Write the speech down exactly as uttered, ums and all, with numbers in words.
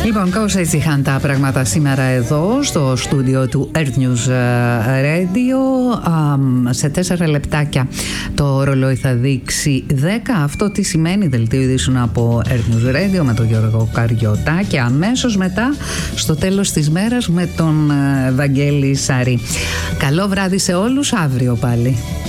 Λοιπόν, κάπως έτσι είχαν τα πράγματα σήμερα εδώ στο στούντιο του Earth News Radio. Σε τέσσερα λεπτάκια το ρολόι θα δείξει δέκα. Αυτό τι σημαίνει? Δελτίο ειδήσεων από Earth News Radio με τον Γιώργο Καριωτά και αμέσως μετά στο τέλος της μέρας με τον Βαγγέλη Σαρή. Καλό βράδυ σε όλους, αύριο πάλι.